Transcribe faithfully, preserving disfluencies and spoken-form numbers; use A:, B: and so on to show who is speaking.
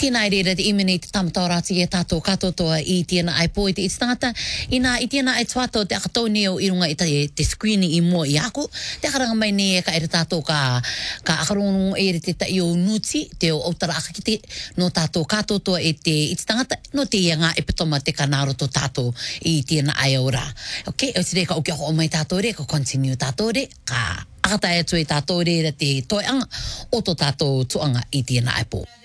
A: Tina i reira te imene te tamataurati e tātou katotoa i tina ai po i te itangata. Ina i tina ai tuato te akatoni o irunga i te, te screeni i mua i aku. Te akaranga mai ne ka ere tātou ka, ka akarongo ere te tai o nuti, te o autara akakite no tātou katotoa e te itangata, no te ianga e petoma te kanaro to tātou i tina ai ora. Ok, o te reka o kia ho o mai tātou re, ka continue tātou re, ka akatai atu i tātou re te toeanga o to tātou tuanga i tina ai po.